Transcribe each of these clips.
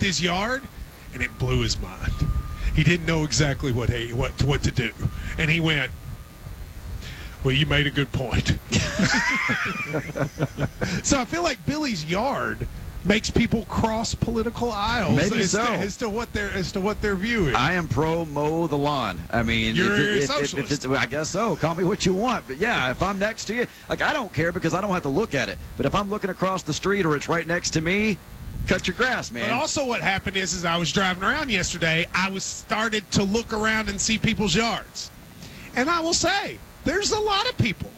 his yard, and it blew his mind. He didn't know exactly what to do, and he went, "Well, you made a good point." So I feel like Billy's yard makes people cross political aisles. Maybe as to what they're viewing. I am pro mow the lawn. I mean, you're a socialist. I guess so. Call me what you want, but yeah, if I'm next to you, like I don't care because I don't have to look at it. But if I'm looking across the street or it's right next to me, cut your grass, man. But also, what happened is I was driving around yesterday. I started to look around and see people's yards, and I will say there's a lot of people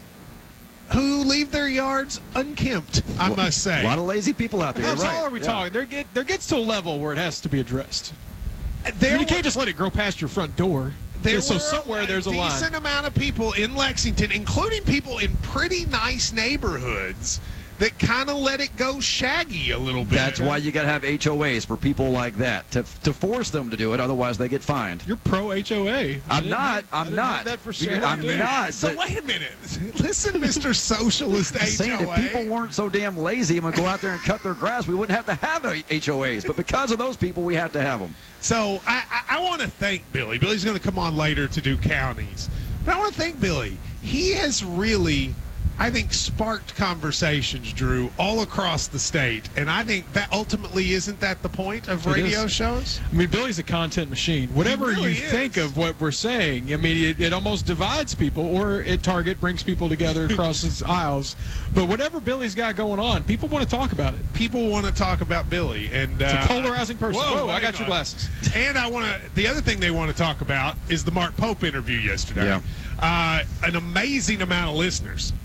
who leave their yards unkempt, I must say. A lot of lazy people out there. How Right. tall are we talking? There gets to a level where it has to be addressed. You can't just let it grow past your front door. So somewhere there's a line. There's a decent amount of people in Lexington, including people in pretty nice neighborhoods, that kind of let it go shaggy a little bit. That's why you got to have HOAs for people like that to force them to do it. Otherwise, they get fined. You're pro HOA. I'm not. That for sure. I'm not. So wait a minute. Listen, Mr. Socialist HOA. Saying if people weren't so damn lazy and would go out there and cut their grass, we wouldn't have to have HOAs. But because of those people, we have to have them. So I want to thank Billy. Billy's going to come on later to do counties. But I want to thank Billy. He has really, I think, sparked conversations, Drew, all across the state. And I think that ultimately isn't that the point of radio shows? I mean, Billy's a content machine. Whatever really you think of what we're saying, I mean, it almost divides people, or it brings people together across its aisles. But whatever Billy's got going on, people want to talk about it. People want to talk about Billy. And it's a polarizing person. Whoa, I got your glasses. And the other thing they want to talk about is the Mark Pope interview yesterday. Yeah. An amazing amount of listeners.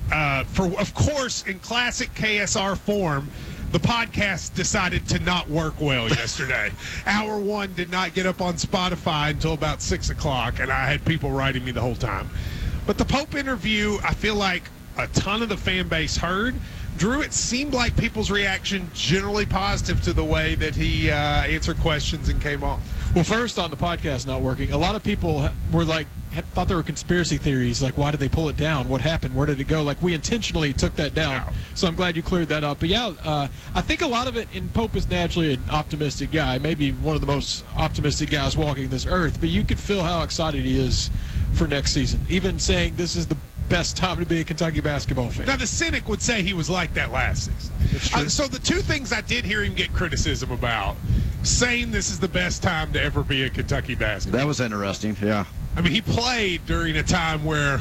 Of course, in classic KSR form, the podcast decided to not work well yesterday. Hour one did not get up on Spotify until about 6 o'clock, and I had people writing me the whole time. But the Pope interview, I feel like a ton of the fan base heard. Drew, it seemed like people's reaction generally positive to the way that he answered questions and came off. Well, first on the podcast not working, a lot of people were thought there were conspiracy theories, like why did they pull it down? What happened? Where did it go? Like we intentionally took that down. Wow. So I'm glad you cleared that up. But yeah, I think a lot of it, and Pope is naturally an optimistic guy, maybe one of the most optimistic guys walking this earth, but you could feel how excited he is for next season. Even saying this is the best time to be a Kentucky basketball fan. Now, the cynic would say he was like that last season. So the two things I did hear him get criticism about, saying this is the best time to ever be a Kentucky basketball. That was interesting, yeah. I mean, he played during a time where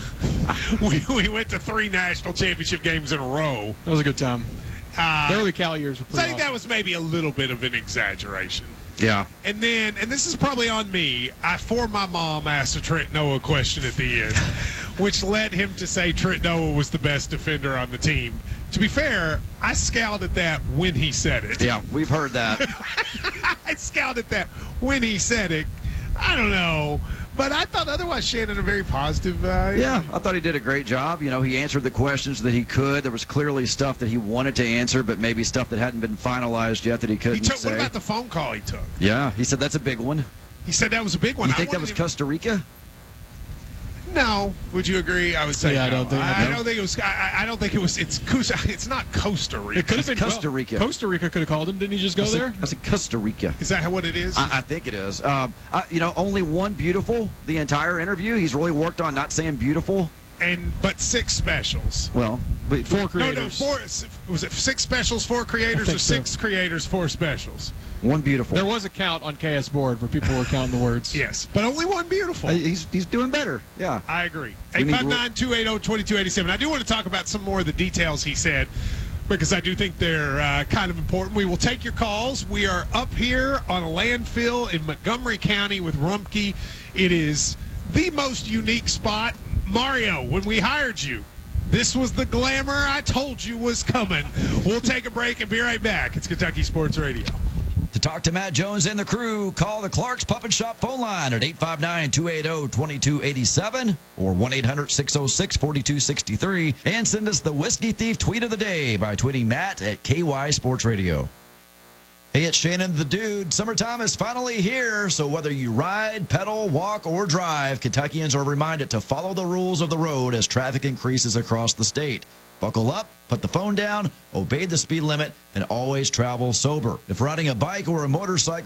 we went to 3 national championship games in a row. That was a good time. The early Cal years were pretty So I think that was maybe a little bit of an exaggeration. Yeah. And then, and this is probably on me, for my mom asked a Trent Noah question at the end, which led him to say Trent Noah was the best defender on the team. To be fair, I scowled at that when he said it. Yeah, we've heard that. I scowled at that when he said it. I don't know. But I thought otherwise Shannon a very positive. Yeah, I thought he did a great job. You know, he answered the questions that he could. There was clearly stuff that he wanted to answer, but maybe stuff that hadn't been finalized yet that he couldn't say. What about the phone call he took? Yeah, he said that's a big one. He said that was a big one. You think that was Costa Rica? No. Would you agree? I would say yeah, no. I don't think it was. I don't think it was. It's not Costa Rica. It could have been Costa Rica. Costa Rica could have called him. Didn't he just go there? I said Costa Rica. Is that what it is? I think it is. You know, only one beautiful the entire interview. He's really worked on not saying beautiful. But 6 specials. Well, but 4 creators. No, 4. Was it 6 specials, 4 creators, or 6 creators, 4 specials? One beautiful. There was a count on KS board where people were counting the words. Yes, but only one beautiful. He's doing better. Yeah, I agree. 859-280-2287. I do want to talk about some more of the details he said, because I do think they're kind of important. We will take your calls. We are up here on a landfill in Montgomery County with Rumpke. It is the most unique spot. Mario, when we hired you, this was the glamour I told you was coming. We'll take a break and be right back. It's Kentucky Sports Radio. To talk to Matt Jones and the crew, call the Clark's Puppet Shop phone line at 859-280-2287 or 1-800-606-4263, and send us the Whiskey Thief tweet of the day by tweeting Matt at KY Sports Radio. Hey, it's Shannon the Dude. Summertime is finally here, so whether you ride, pedal, walk, or drive, Kentuckians are reminded to follow the rules of the road as traffic increases across the state. Buckle up, put the phone down, obey the speed limit, and always travel sober. If riding a bike or a motorcycle